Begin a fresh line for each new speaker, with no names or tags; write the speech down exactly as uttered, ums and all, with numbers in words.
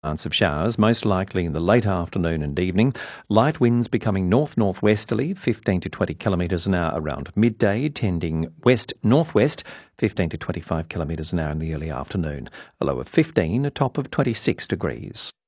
Chance of showers, most likely in the late afternoon and evening. Light winds becoming north-northwesterly, fifteen to twenty kilometres an hour around midday, tending west-northwest, fifteen to twenty-five kilometres an hour in the early afternoon. A low of fifteen, a top of twenty-six degrees.